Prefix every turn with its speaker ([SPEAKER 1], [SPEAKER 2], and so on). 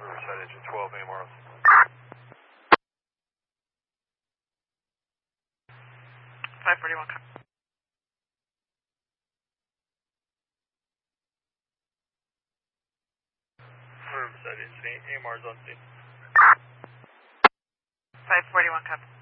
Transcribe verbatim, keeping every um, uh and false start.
[SPEAKER 1] Riverside engine twelve, A M R.
[SPEAKER 2] five forty-one, copy.
[SPEAKER 1] Riverside engine, A M R's on scene.
[SPEAKER 2] five forty-one, copy.